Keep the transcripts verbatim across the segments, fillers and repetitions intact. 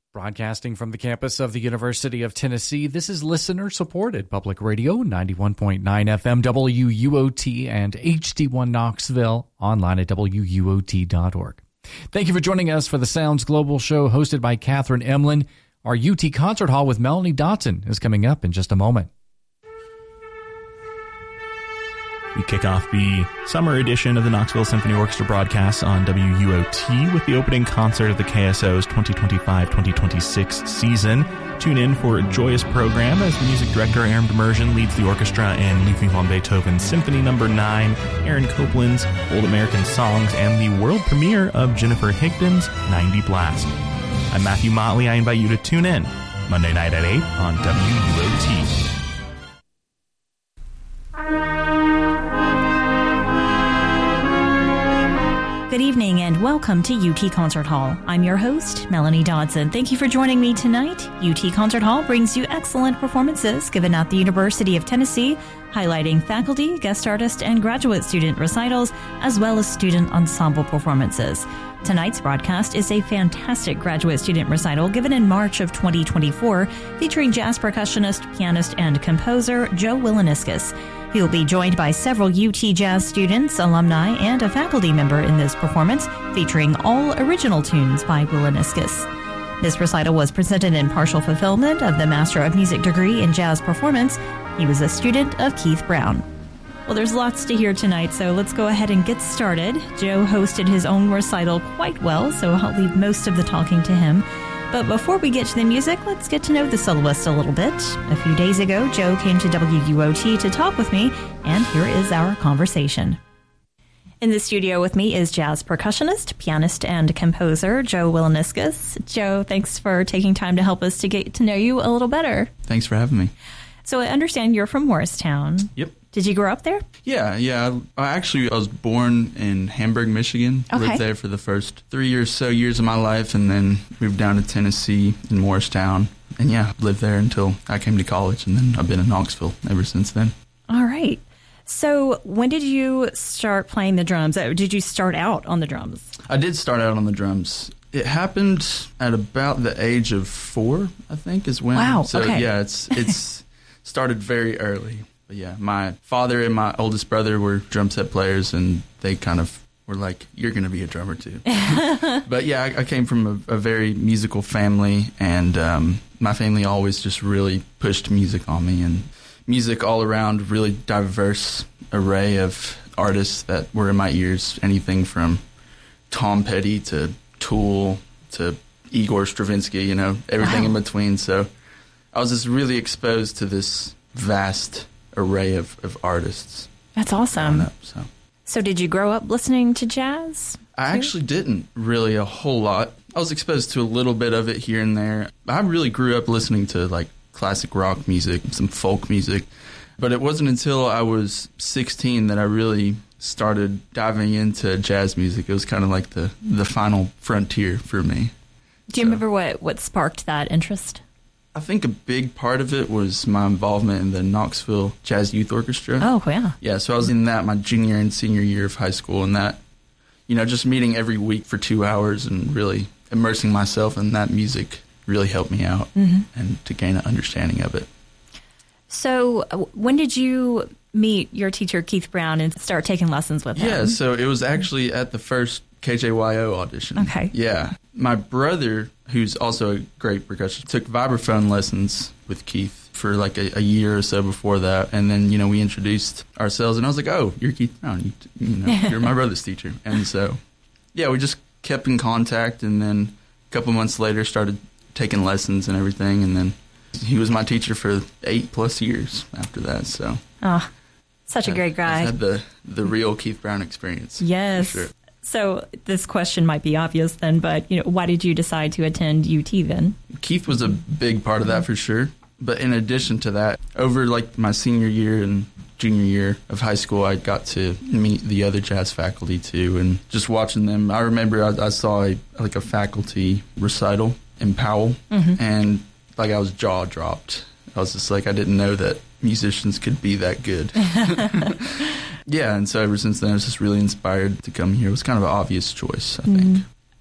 Broadcasting from the campus of the University of Tennessee, this is listener-supported Public Radio, ninety-one point nine F M W U O T and H D one Knoxville, online at W U O T dot org. Thank you for joining us for the Sounds Global show hosted by Catherine Emlin. Our U T Concert Hall with Melanie Dodson is coming up in just a moment. We kick off the summer edition of the Knoxville Symphony Orchestra broadcasts on W U O T with the opening concert of the K S O's twenty twenty-five twenty twenty-six season. Tune in for a joyous program as the music director Aaron Demersion leads the orchestra in Ludwig van Beethoven's Symphony Number nine, Aaron Copland's Old American Songs, and the world premiere of Jennifer Higdon's ninety Blast. I'm Matthew Motley. I invite you to tune in Monday night at eight on W U O T. Good evening and welcome to U T Concert Hall. I'm your host, Melanie Dodson. Thank you for joining me tonight. U T Concert Hall brings you excellent performances given at the University of Tennessee, highlighting faculty, guest artist, and graduate student recitals, as well as student ensemble performances. Tonight's broadcast is a fantastic graduate student recital given in March of twenty twenty-four, featuring jazz percussionist, pianist, and composer Joe Willaniscus. He will be joined by several U T Jazz students, alumni, and a faculty member in this performance, featuring all original tunes by Willaniscus. This recital was presented in partial fulfillment of the Master of Music degree in Jazz Performance. He was a student of Keith Brown. Well, there's lots to hear tonight, so let's go ahead and get started. Joe hosted his own recital quite well, so I'll leave most of the talking to him. But before we get to the music, let's get to know the soloist a little bit. A few days ago, Joe came to W U O T to talk with me, and here is our conversation. In the studio with me is jazz percussionist, pianist, and composer Joe Willaniscus. Joe, thanks for taking time to help us to get to know you a little better. Thanks for having me. So I understand you're from Morristown. Yep. Did you grow up there? Yeah, yeah. I actually I was born in Hamburg, Michigan. Okay. Lived there for the first three or so years of my life, and then moved down to Tennessee in Morristown. And yeah, lived there until I came to college, and then I've been in Knoxville ever since then. All right. So when did you start playing the drums? Did you start out on the drums? I did start out on the drums. It happened at about the age of four, I think, is when. Wow, So okay. yeah, it's it's started very early. But yeah, my father and my oldest brother were drum set players, and they kind of were like, you're going to be a drummer too. But yeah, I, I came from a, a very musical family, and um, my family always just really pushed music on me, and music all around, really diverse array of artists that were in my ears, anything from Tom Petty to Tool to Igor Stravinsky, you know, everything Wow. in between. So I was just really exposed to this vast array of, of artists. That's awesome. Up, so. So did you grow up listening to jazz? I too? actually didn't really a whole lot. I was exposed to a little bit of it here and there. I really grew up listening to like classic rock music, some folk music, but it wasn't until I was sixteen that I really started diving into jazz music. It was kind of like the, the final frontier for me. Do you So. remember what, what sparked that interest? I think a big part of it was my involvement in the Knoxville Jazz Youth Orchestra. Oh, yeah. Yeah, so I was in that my junior and senior year of high school, and that, you know, just meeting every week for two hours and really immersing myself in that music really helped me out Mm-hmm. and to gain an understanding of it. So uh, when did you meet your teacher, Keith Brown, and start taking lessons with him? Yeah, so it was actually at the first K J Y O audition. Okay. Yeah. My brother, who's also a great percussionist, took vibraphone lessons with Keith for like a, a year or so before that. And then, you know, we introduced ourselves, and I was like, oh, you're Keith Brown. You, you know, you're my brother's teacher. And so, yeah, we just kept in contact, and then a couple months later started taking lessons and everything. And then he was my teacher for eight plus years after that. So, Oh, such a great guy. I had the, the real Keith Brown experience. Yes. For sure. So this question might be obvious then, but you know, why did you decide to attend U T then? Keith was a big part of that for sure. But in addition to that, over like my senior year and junior year of high school, I got to meet the other jazz faculty too, and just watching them. I remember I, I saw a, like a faculty recital in Powell, mm-hmm. and like I was jaw dropped. I was just like, I didn't know that musicians could be that good. Yeah, and so ever since then, I was just really inspired to come here. It was kind of an obvious choice, I think. Mm.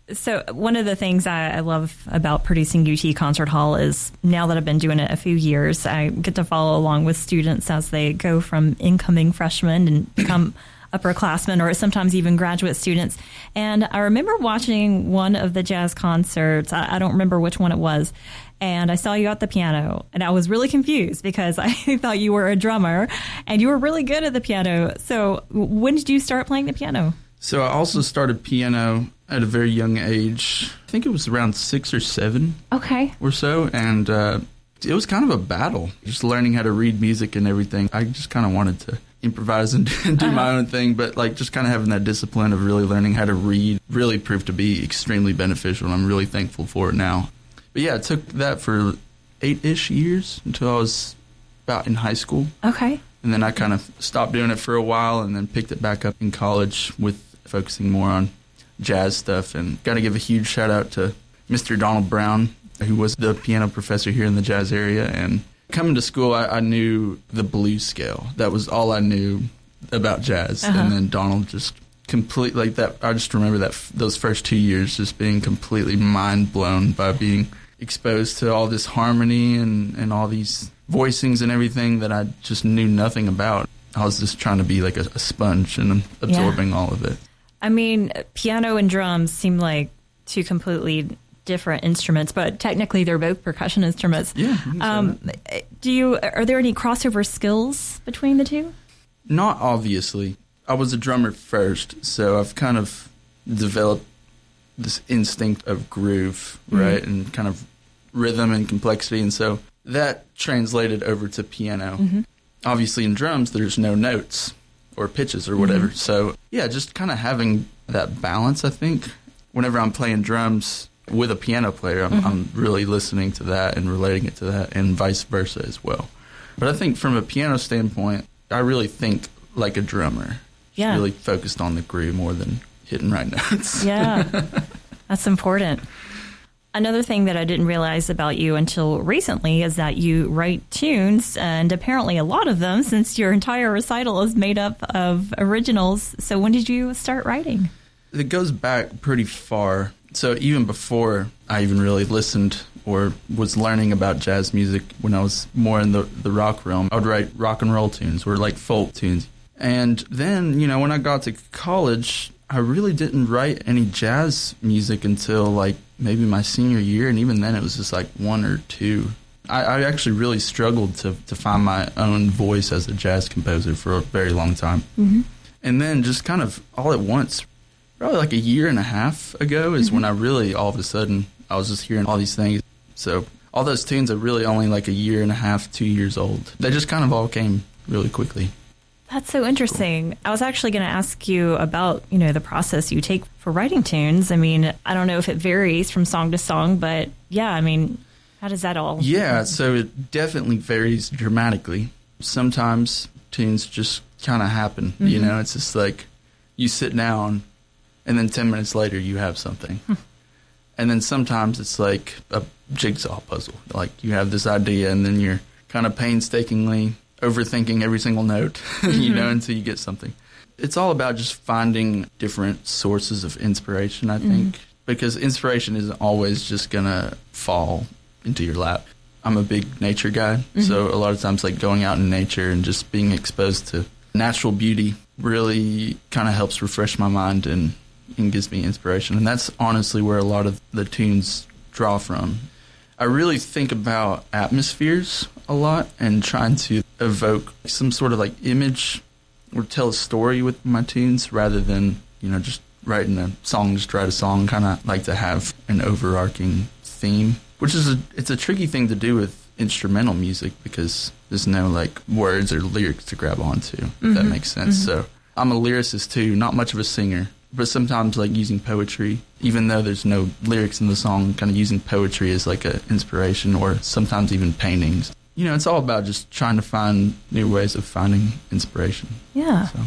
So one of the things I, I love about producing U T Concert Hall is now that I've been doing it a few years, I get to follow along with students as they go from incoming freshmen and become upperclassmen or sometimes even graduate students. And I remember watching one of the jazz concerts. I, I don't remember which one it was. And I saw you at the piano, and I was really confused because I thought you were a drummer, and you were really good at the piano. So when did you start playing the piano? So I also started piano at a very young age. I think it was around six or seven okay. or so. And uh, it was kind of a battle, just learning how to read music and everything. I just kind of wanted to improvise and do uh-huh. my own thing, but like just kind of having that discipline of really learning how to read really proved to be extremely beneficial, and I'm really thankful for it now. But yeah, it took that for eight-ish years until I was about in high school. Okay. And then I kind of stopped doing it for a while and then picked it back up in college with focusing more on jazz stuff. And got to give a huge shout out to Mister Donald Brown, who was the piano professor here in the jazz area. And coming to school, I, I knew the blues scale. That was all I knew about jazz. Uh-huh. And then Donald just completely, like that, I just remember that f- those first two years just being completely mind blown by being exposed to all this harmony and, and all these voicings and everything that I just knew nothing about. I was just trying to be like a, a sponge and absorbing yeah. all of it. I mean, piano and drums seem like two completely different instruments, but technically they're both percussion instruments. Yeah. Um, do you? Are there any crossover skills between the two? Not obviously. I was a drummer first, so I've kind of developed this instinct of groove, right, mm-hmm. and kind of rhythm and complexity, and so that translated over to piano. Mm-hmm. Obviously, in drums, there's no notes or pitches or whatever. Mm-hmm. So, yeah, just kind of having that balance, I think. Whenever I'm playing drums with a piano player, I'm, mm-hmm. I'm really listening to that and relating it to that, and vice versa as well. But I think from a piano standpoint, I really think like a drummer. Yeah. Really focused on the groove more than hitting right notes. Yeah, that's important. Another thing that I didn't realize about you until recently is that you write tunes, and apparently a lot of them, since your entire recital is made up of originals. So when did you start writing? It goes back pretty far. So even before I even really listened or was learning about jazz music, when I was more in the, the rock realm, I would write rock and roll tunes or like folk tunes. And then, you know, when I got to college, I really didn't write any jazz music until like maybe my senior year, and even then it was just like one or two. I, I actually really struggled to, to find my own voice as a jazz composer for a very long time. Mm-hmm. And then just kind of all at once, probably like a year and a half ago is mm-hmm. when I really, all of a sudden, I was just hearing all these things. So all those tunes are really only like a year and a half, two years old. They just kind of all came really quickly. That's so interesting. I was actually going to ask you about, you know, the process you take for writing tunes. I mean, I don't know if it varies from song to song, but yeah, I mean, how does that all? Yeah, so it definitely varies dramatically. Sometimes tunes just kind of happen, mm-hmm. you know, it's just like you sit down and then ten minutes later you have something. And then sometimes it's like a jigsaw puzzle. Like you have this idea and then you're kind of painstakingly overthinking every single note, you know, until you get something. It's all about just finding different sources of inspiration, I think, mm-hmm. because inspiration isn't always just going to fall into your lap. I'm a big nature guy, mm-hmm. so a lot of times like going out in nature and just being exposed to natural beauty really kind of helps refresh my mind and, and gives me inspiration. And that's honestly where a lot of the tunes draw from. I really think about atmospheres a lot and trying to evoke some sort of like image or tell a story with my tunes rather than, you know, just writing a song, just write a song. Kind of like to have an overarching theme, which is a, it's a tricky thing to do with instrumental music because there's no like words or lyrics to grab onto, mm-hmm. if that makes sense. Mm-hmm. So I'm a lyricist too, not much of a singer. But sometimes, like, using poetry, even though there's no lyrics in the song, kind of using poetry as, like, an inspiration, or sometimes even paintings. You know, it's all about just trying to find new ways of finding inspiration. Yeah. So,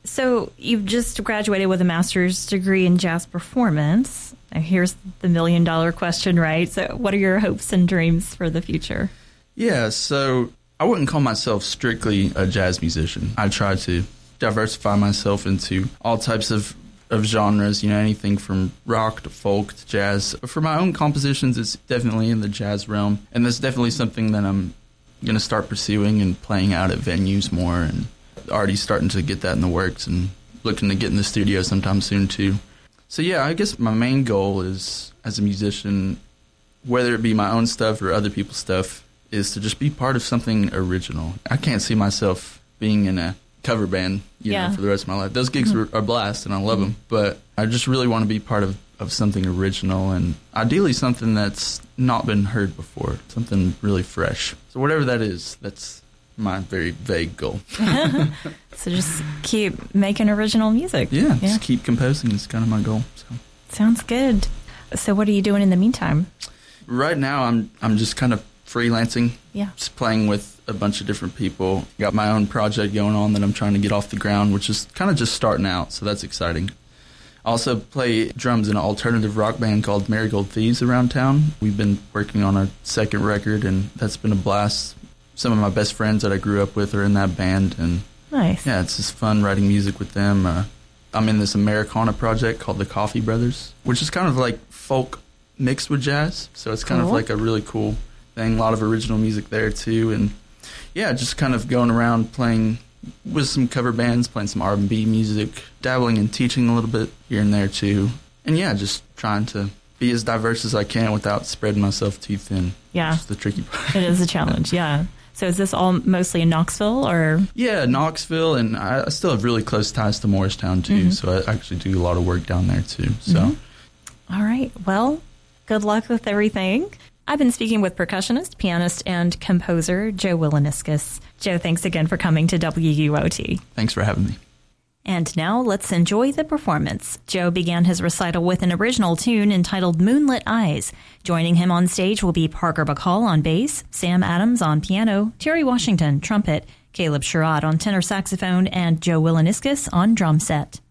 so you've just graduated with a master's degree in jazz performance. Now here's the million-dollar question, right? So what are your hopes and dreams for the future? Yeah, so I wouldn't call myself strictly a jazz musician. I try to diversify myself into all types of of genres, you know, anything from rock to folk to jazz. For my own compositions, it's definitely in the jazz realm, and that's definitely something that I'm going to start pursuing and playing out at venues more, and already starting to get that in the works and looking to get in the studio sometime soon too. So yeah, I guess my main goal is, as a musician, whether it be my own stuff or other people's stuff, is to just be part of something original. I can't see myself being in a cover band, you yeah. know, for the rest of my life. Those gigs mm-hmm. are, are blast, and I love mm-hmm. them, but I just really want to be part of, of something original, and ideally something that's not been heard before, something really fresh. So whatever that is, that's my very vague goal. So just keep making original music. Yeah, yeah, just keep composing is kind of my goal. So. Sounds good. So what are you doing in the meantime? Right now, I'm I'm just kind of freelancing. Yeah. Just playing with a bunch of different people. Got my own project going on that I'm trying to get off the ground, which is kind of just starting out, so that's exciting. I also play drums in an alternative rock band called Marigold Thieves around town. We've been working on a second record, and that's been a blast. Some of my best friends that I grew up with are in that band, and nice. Yeah, it's just fun writing music with them. Uh, I'm in this Americana project called the Coffee Brothers, which is kind of like folk mixed with jazz, so it's kind cool. of like a really cool thing. A lot of original music there too, and yeah, just kind of going around playing with some cover bands, playing some R and B music, dabbling in teaching a little bit here and there too, and yeah, just trying to be as diverse as I can without spreading myself too thin. Yeah, which is the tricky part. It is a challenge. Yeah. So is this all mostly in Knoxville, or? Yeah, Knoxville, and I, I still have really close ties to Morristown too, mm-hmm. so I actually do a lot of work down there too. So, mm-hmm. All right. Well, good luck with everything. I've been speaking with percussionist, pianist, and composer Joe Wilaniscus. Joe, thanks again for coming to W U O T. Thanks for having me. And now let's enjoy the performance. Joe began his recital with an original tune entitled Moonlit Eyes. Joining him on stage will be Parker Bacall on bass, Sam Adams on piano, Terry Washington trumpet, Caleb Sherrod on tenor saxophone, and Joe Wilaniscus on drum set.